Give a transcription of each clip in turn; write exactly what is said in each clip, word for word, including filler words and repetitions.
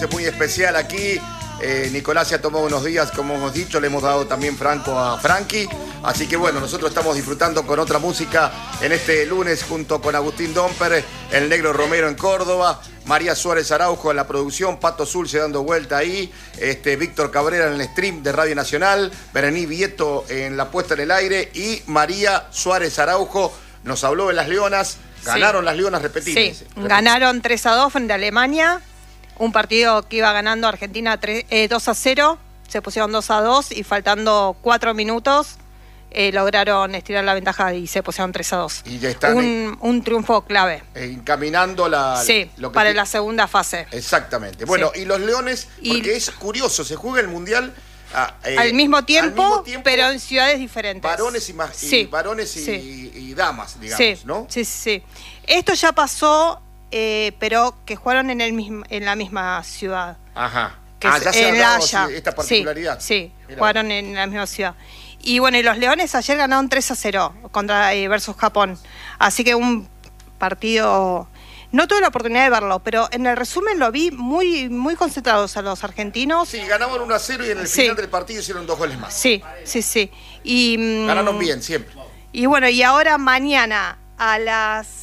Muy especial aquí. eh, Nicolás se ha tomado unos días, como hemos dicho, le hemos dado también Franco a Frankie, así que bueno, nosotros estamos disfrutando con otra música en este lunes junto con Agustín Domper, el Negro Romero en Córdoba, María Suárez Araujo en la producción, Pato Zulce dando vuelta ahí, este, Víctor Cabrera en el stream de Radio Nacional, Berení Vieto en la puesta en el aire y María Suárez Araujo nos habló de las Leonas. Ganaron sí. las Leonas, repetidas. Sí, ganaron tres a dos frente a Alemania. Un partido que iba ganando Argentina dos a cero, se pusieron dos a dos y faltando cuatro minutos eh, lograron estirar la ventaja y se pusieron tres a dos. Y ya están un, en, un triunfo clave. Encaminando la... Sí, lo que para te... la segunda fase. Exactamente. Bueno, sí. y los Leones, porque y... es curioso, se juega el Mundial... Ah, eh, al, mismo tiempo, al mismo tiempo, pero en ciudades diferentes. Varones y, más, sí. y, varones y, sí. y damas, digamos, sí. ¿no? Sí, sí, sí. Esto ya pasó... Eh, pero que jugaron en el mismo, en la misma ciudad. Ajá. Que ah, ya se en ha dado Haya. esta particularidad. Sí, sí jugaron en la misma ciudad. Y bueno, y los Leones ayer ganaron tres a cero contra eh, versus Japón. Así que un partido... No tuve la oportunidad de verlo, pero en el resumen lo vi muy muy concentrados a los argentinos. Sí, ganaban uno a cero y en el sí. final del partido hicieron dos goles más. Sí, sí, sí. Y, ganaron bien, siempre. Y bueno, y ahora mañana a las...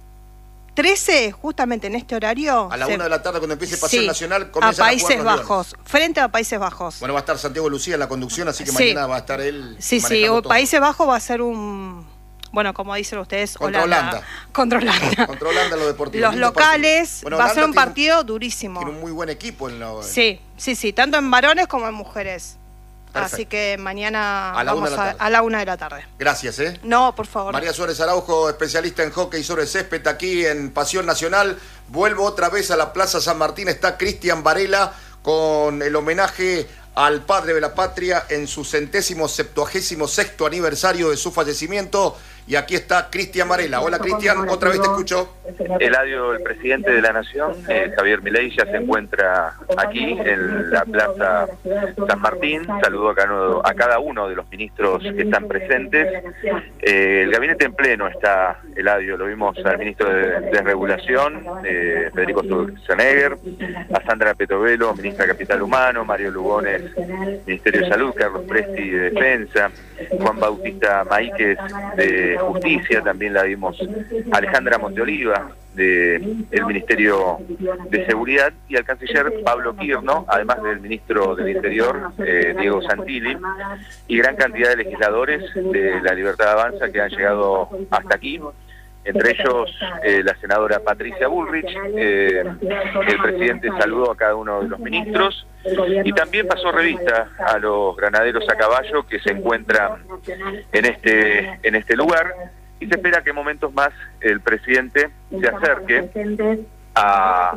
trece, justamente en este horario... A la se... una de la tarde, cuando empiece el Paseo sí, Nacional, comienzan a Países a jugar los Bajos, Leones. Frente a Países Bajos. Bueno, va a estar Santiago Lucía en la conducción, así que sí. mañana va a estar él. Sí, sí, o Países Bajos va a ser un... Bueno, como dicen ustedes, contra Holanda. Contra Holanda. Contra Holanda lo deportivo. Los locales, bueno, va a ser un partido un, durísimo. Tiene un muy buen equipo. En lo... Sí, sí, sí, tanto en varones como en mujeres. Perfecto. Así que mañana a la, vamos una a, a la una de la tarde. Gracias, ¿eh? No, por favor. María Suárez Araujo, especialista en hockey sobre césped aquí en Pasión Nacional. Vuelvo otra vez a la Plaza San Martín. Está Cristian Varela con el homenaje al padre de la patria en su centésimo septuagésimo sexto aniversario de su fallecimiento. Y aquí está Cristian Varela. Hola, Cristian, otra vez te escucho. Eladio, el presidente de la Nación, eh, Javier Milei, ya se encuentra aquí en la Plaza San Martín. Saludo a cada, a cada uno de los ministros que están presentes. Eh, el gabinete en pleno está, Eladio, lo vimos al ministro de, de Regulación, eh, Federico Sturzenegger, a Sandra Petovelo, ministra de Capital Humano, Mario Lugones, Ministerio de Salud, Carlos Presti de Defensa, Juan Bautista Maíquez de Justicia, también la vimos Alejandra Monteoliva del Ministerio de Seguridad y al canciller Pablo Quirno, además del ministro del Interior eh, Diego Santilli, y gran cantidad de legisladores de La Libertad Avanza que han llegado hasta aquí, entre ellos eh, la senadora Patricia Bullrich. Eh, el presidente saludó a cada uno de los ministros y también pasó revista a los granaderos a caballo que se encuentran en este en este lugar, y se espera que en momentos más el presidente se acerque a,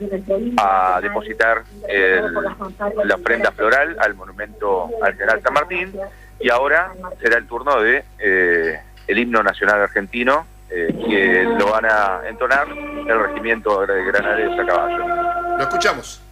a depositar el, la ofrenda floral al monumento al general San Martín, y ahora será el turno de eh, el himno nacional argentino, eh, que lo van a entonar el regimiento de granaderos a caballo. Lo escuchamos.